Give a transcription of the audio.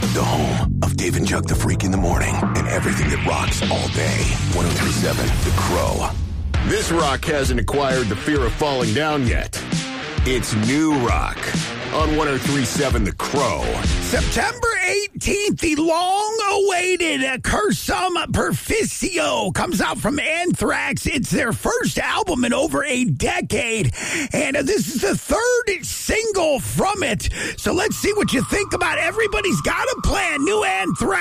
the home of Dave and Chuck the Freak in the morning and everything that rocks all day. 103.7 The Crow. This rock hasn't acquired the fear of falling down yet. It's new rock on 103.7 The Crow. September 18th, the long-awaited Cursum Perficio comes out from Anthrax. It's their first album in over a decade, and this is the third single from it. So let's see what you think about Everybody's Got a Plan, new Anthrax.